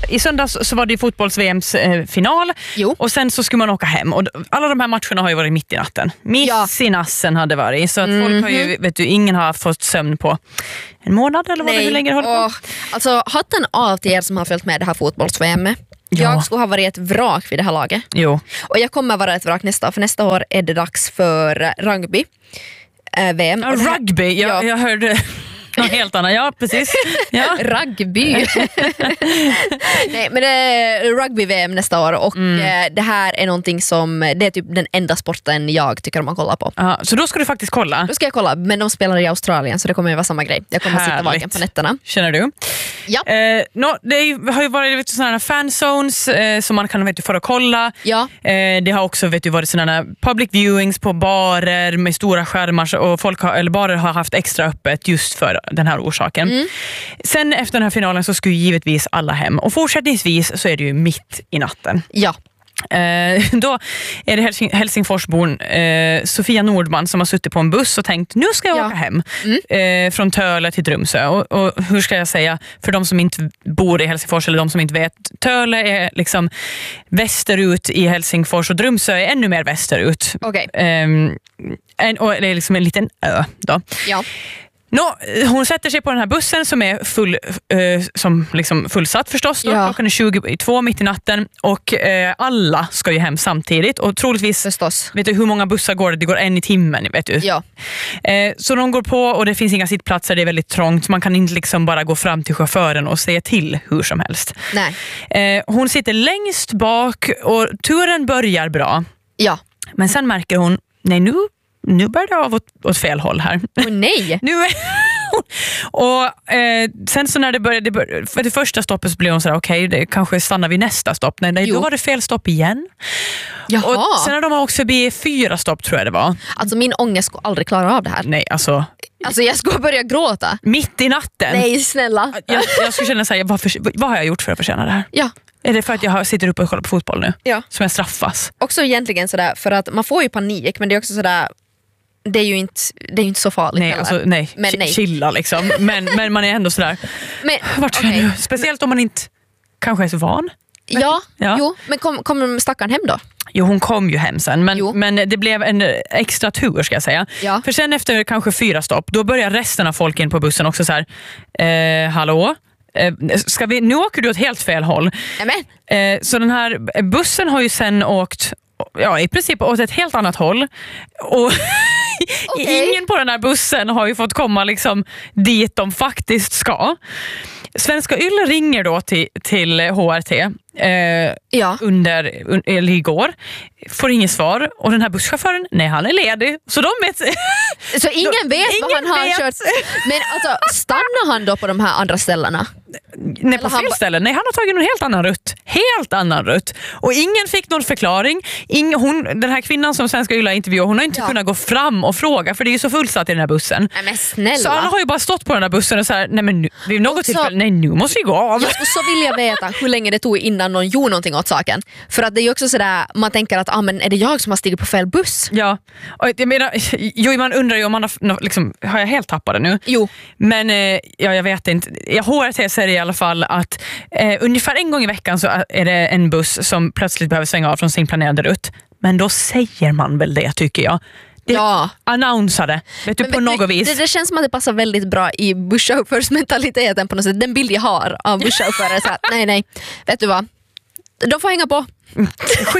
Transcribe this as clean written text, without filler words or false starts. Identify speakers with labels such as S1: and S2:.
S1: i söndags så var det fotbolls-VMs final.
S2: Jo.
S1: Och sen så skulle man åka hem. Och alla de här matcherna har ju varit mitt i natten. Miss i nassen hade varit. Så att folk har ju, vet du, ingen har fått sömn på en månad eller vad det, hur länge det håller på.
S2: Alltså hatten av till er som har följt med det här fotbolls-VM. Jag skulle ha varit ett vrak vid det här laget.
S1: Jo.
S2: Och jag kommer vara ett vrak nästa år. För nästa år är det dags för rugby. VM.
S1: Ja, rugby, jag hörde något helt annat. Ja, precis. Ja.
S2: Rugby. Nej, men det är rugby-VM nästa år. Och det här är någonting som, det är typ den enda sporten jag tycker om att kolla på.
S1: Aha, så då ska du faktiskt kolla?
S2: Då ska jag kolla, men de spelar i Australien så det kommer ju vara samma grej. Jag kommer sitta vaken på nätterna.
S1: Känner du?
S2: Ja.
S1: Det har ju varit sådana fanzones som man kan få att kolla.
S2: Ja.
S1: Det har också varit sådana public viewings på barer med stora skärmar och barer har haft extra öppet just för den här orsaken. Sen efter den här finalen så skulle givetvis alla hem och fortsättningsvis så är det ju mitt i natten.
S2: Ja.
S1: Då är det Helsingforsborn Sofia Nordman som har suttit på en buss och tänkt, nu ska jag åka hem från Töle till Drumsö och hur ska jag säga för de som inte bor i Helsingfors eller de som inte vet, Töle är liksom västerut i Helsingfors och Drumsö är ännu mer västerut.
S2: Okej.
S1: Och det är liksom en liten ö då.
S2: Ja.
S1: Hon sätter sig på den här bussen som är fullsatt förstås då. Klockan är 22 mitt i natten och alla ska ju hem samtidigt och troligtvis
S2: förstås.
S1: Vet du hur många bussar går det? Det går en i timmen, vet du.
S2: Ja.
S1: Så de går på och det finns inga sittplatser, det är väldigt trångt. Man kan inte liksom bara gå fram till chauffören och säga till hur som helst.
S2: Nej.
S1: Hon sitter längst bak och turen börjar bra.
S2: Ja.
S1: Men sen märker hon, nej nu börjar det av åt fel håll här.
S2: Nej.
S1: Och sen så när det började för det första stoppet så blev hon så här, okej, det kanske stannar vid nästa stopp. Nej, då var det fel stopp igen.
S2: Jaha.
S1: Och sen har de också förbi 4 stopp tror jag det var.
S2: Alltså min ångest skulle aldrig klara av det här.
S1: Nej, alltså
S2: jag skulle börja gråta.
S1: mitt i natten.
S2: Nej, snälla.
S1: Jag skulle känna så här, vad har jag gjort för att förtjäna det här?
S2: Ja.
S1: Är det för att jag sitter uppe och kollar på fotboll nu?
S2: Ja.
S1: Som jag straffas?
S2: Också egentligen sådär, för att man får ju panik, men det är också sådär, det är ju inte så farligt.
S1: Nej, alltså, nej. Chilla liksom. Men man är ändå sådär, vart ska jag nu? Speciellt om man inte kanske är så van.
S2: Ja. Jo, men kom stackaren hem då?
S1: Jo, hon kom ju hem sen, men det blev en extra tur ska jag säga.
S2: Ja.
S1: För sen efter kanske 4 stopp, då börjar resten av folk in på bussen också så här, hallå? Nu åker du åt helt fel håll. Så den här bussen har ju sen åkt i princip åt ett helt annat håll och ingen på den här bussen har ju fått komma liksom dit de faktiskt ska. Svenska Ylle ringer då till HRT eller igår, får inget svar och den här busschauffören, nej han är ledig, så de vet
S2: så ingen vet vad han har kört. Men alltså, stannar han då på de här andra ställena?
S1: Nej, på fel ställen. Nej, han har tagit en helt annan rutt och ingen fick någon förklaring. Den här kvinnan som Svenska Ylla intervjuade, hon har inte kunnat gå fram och fråga för det är ju så fullsatt i den här bussen.
S2: Nej, men snälla.
S1: Så alla har ju bara stått på den här bussen och så här, nej men nu, vid något tillfälle, nej nu måste vi gå av.
S2: Jag skulle så vilja veta hur länge det tog innan någon gjorde någonting åt saken. För att det är ju också sådär, man tänker att men är det jag som har stigit på fel buss?
S1: Ja, och jag menar, man undrar ju om man har jag helt tappat det nu?
S2: Jo.
S1: Men jag vet inte. HRT säger i alla fall att ungefär en gång i veckan så är det en buss som plötsligt behöver svänga av från sin planerade rutt. Men då säger man väl det, tycker jag. Annonsade, vet du, på något vis.
S2: Det känns som att det passar väldigt bra i busschaufförsmentaliteten på något sätt. Den bild jag har av busschaufförer så här, nej, vet du vad? De får hänga på.